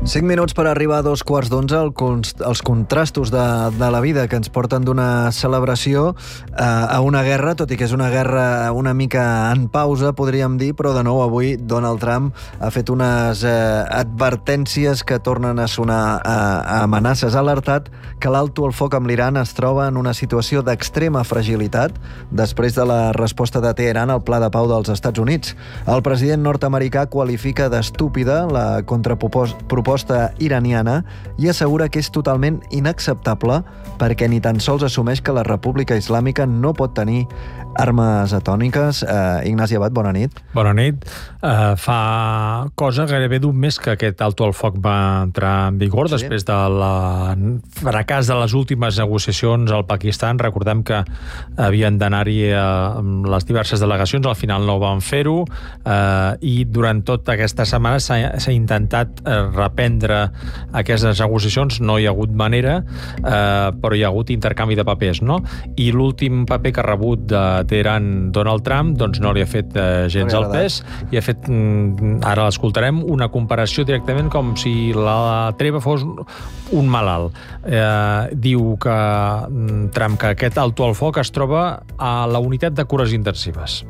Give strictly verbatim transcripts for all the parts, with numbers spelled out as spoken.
Cinc minuts per arribar a dos quarts d'onze, el const, els contrastos de, de la vida que ens porten d'una celebració eh, a una guerra, tot i que és una guerra una mica en pausa, podríem dir, però de nou avui Donald Trump ha fet unes eh, advertències que tornen a sonar a, a amenaces. Ha alertat que l'alto al foc amb l'Iran es troba en una situació d'extrema fragilitat després de la resposta de Teheran al pla de pau dels Estats Units. El president nord-americà qualifica d'estúpida la contraproposta iraniana i assegura que és totalment inacceptable perquè ni tan sols assumeix que la República Islàmica no pot tenir armes atòmiques. Eh, Ignasi Abad, bona nit. Bona nit. Uh, fa cosa gairebé d'un mes que aquest alto al foc va entrar en vigor, sí. Després de la fracàs de les últimes negociacions al Pakistan. Recordem que havien d'anar-hi uh, les diverses delegacions, al final no van fer-ho, uh, i durant tota aquesta setmana s'ha intentat uh, reprendre aquestes negociacions. No hi ha hagut manera, uh, però hi ha hagut intercanvi de papers, no? I l'últim paper que ha rebut de Teheran Donald Trump doncs no li ha fet uh, gens al pes i ha fet, mm, ara l'escoltarem, una comparació directament com si la treva fos un malalt. Eh, diu que mm, Trump que aquest alto al foc es troba a la unitat de cures intensives.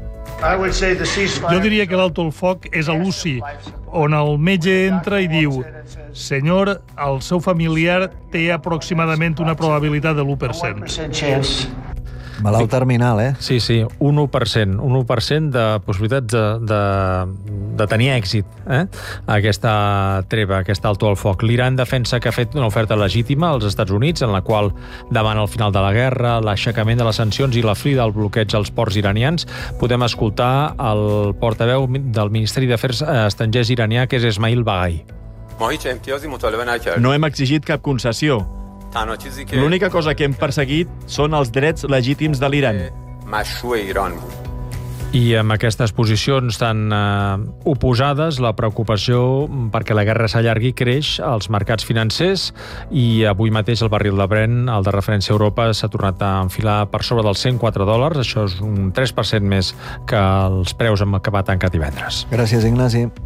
Jo diria que l'alto al foc és a l'U C I, on el metge entra i diu: senyor, el seu familiar té aproximadament una probabilitat de l'u per cent. Malalt terminal, eh? Sí, sí, un u per cent. Un u per cent de possibilitats de, de, de tenir èxit, eh? Aquesta treva, aquest alto al foc. L'Iran defensa que ha fet una oferta legítima als Estats Units, en la qual demana el final de la guerra, l'aixecament de les sancions i la fi del bloqueig als ports iranians. Podem escoltar el portaveu del Ministeri d'Afers Estrangers iranià, que és Esmail Baghai. No hem exigit cap concessió. L'única cosa que hem perseguit són els drets legítims de l'Iran. I amb aquestes posicions tan eh, oposades, la preocupació perquè la guerra s'allargui creix als mercats financers, i avui mateix el barril de Brent, el de referència a Europa, s'ha tornat a enfilar per sobre dels cent quatre dòlars. Això és un tres per cent més que els preus amb què va tancar divendres. Gràcies, Ignasi.